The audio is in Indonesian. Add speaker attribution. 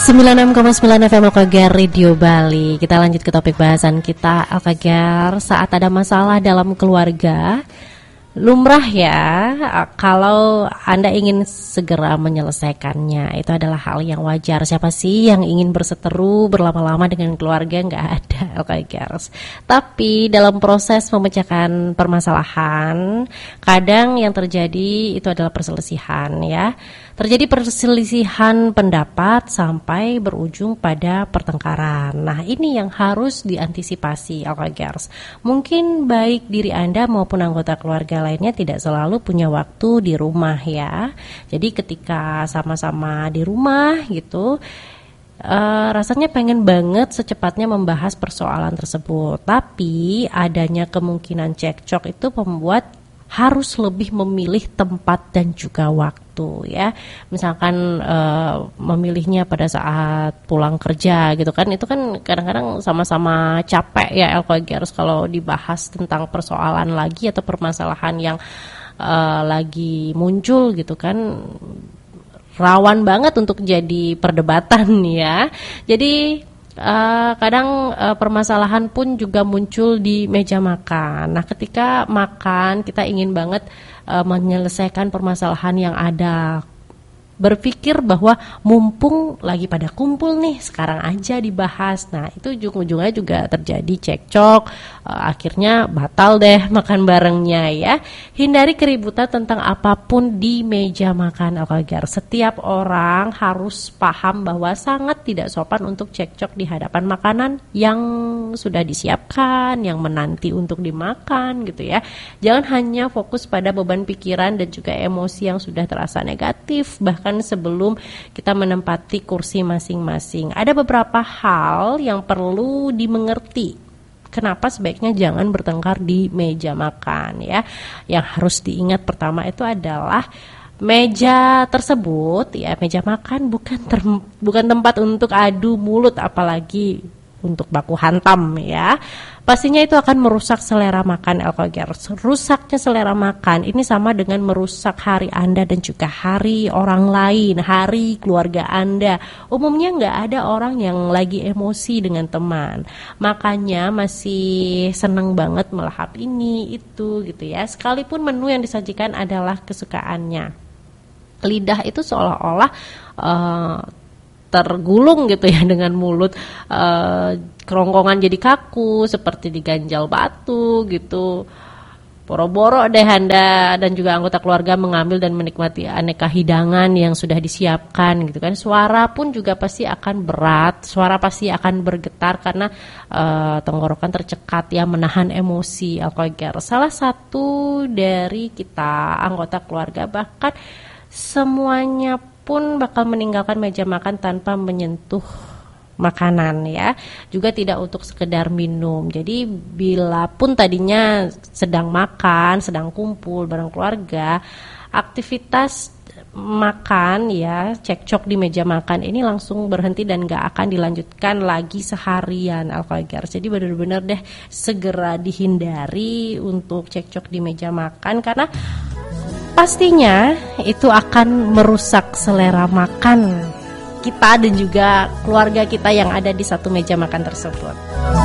Speaker 1: 96,9 FM Alkagar Radio Bali. Kita lanjut ke topik bahasan kita, Alkagar. Saat ada masalah dalam keluarga, lumrah ya, kalau Anda ingin segera menyelesaikannya, itu adalah hal yang wajar. Siapa sih yang ingin berseteru berlama-lama dengan keluarga? Nggak ada, Alkagars. Tapi dalam proses memecahkan permasalahan, kadang yang terjadi itu adalah perselisihan ya. Terjadi perselisihan pendapat sampai berujung pada pertengkaran. Nah, ini yang harus diantisipasi, Alkagars. Mungkin baik diri Anda maupun anggota keluarga lainnya tidak selalu punya waktu di rumah ya. Jadi ketika sama-sama di rumah gitu, rasanya pengen banget secepatnya membahas persoalan tersebut. Tapi adanya kemungkinan cekcok itu membuat harus lebih memilih tempat dan juga waktu ya. Misalkan memilihnya pada saat pulang kerja gitu kan, itu kan kadang-kadang sama-sama capek ya Alkagars kalau dibahas tentang persoalan lagi atau permasalahan yang lagi muncul gitu kan, rawan banget untuk jadi perdebatan ya. Jadi kadang permasalahan pun juga muncul di meja makan. Nah, ketika makan kita ingin banget menyelesaikan permasalahan yang ada. Berpikir bahwa mumpung lagi pada kumpul nih, sekarang aja dibahas. Nah, itu ujung-ujungnya juga terjadi cekcok, akhirnya batal deh makan barengnya ya. Hindari keributan tentang apapun di meja makan, Alkagar. Setiap orang harus paham bahwa sangat tidak sopan untuk cekcok di hadapan makanan yang sudah disiapkan, yang menanti untuk dimakan gitu ya. Jangan hanya fokus pada beban pikiran dan juga emosi yang sudah terasa negatif, bahkan sebelum kita menempati kursi masing-masing. Ada beberapa hal yang perlu dimengerti. Kenapa sebaiknya jangan bertengkar di meja makan ya. Yang harus diingat pertama itu adalah meja tersebut ya, meja makan bukan tempat untuk adu mulut, apalagi untuk baku hantam ya. Pastinya itu akan merusak selera makan, Alkagars. Rusaknya selera makan ini sama dengan merusak hari Anda dan juga hari orang lain, hari keluarga Anda. Umumnya nggak ada orang yang lagi emosi dengan teman, makanya masih seneng banget melahap ini itu gitu ya. Sekalipun menu yang disajikan adalah kesukaannya, lidah itu seolah-olah tergulung gitu ya dengan mulut, kerongkongan jadi kaku seperti diganjal batu gitu. Boro-boro deh Anda dan juga anggota keluarga mengambil dan menikmati aneka hidangan yang sudah disiapkan gitu kan. Suara pun juga pasti akan berat, suara pasti akan bergetar karena tenggorokan tercekat ya, menahan emosi, Alkagar. Salah satu dari kita anggota keluarga bahkan semuanya pun bakal meninggalkan meja makan tanpa menyentuh makanan ya, juga tidak untuk sekedar minum. Jadi bila pun tadinya sedang makan, sedang kumpul bareng keluarga, aktivitas makan ya, cekcok di meja makan ini langsung berhenti dan gak akan dilanjutkan lagi seharian, Alkagar. Jadi benar-benar deh segera dihindari untuk cekcok di meja makan, karena pastinya itu akan merusak selera makan kita dan juga keluarga kita yang ada di satu meja makan tersebut.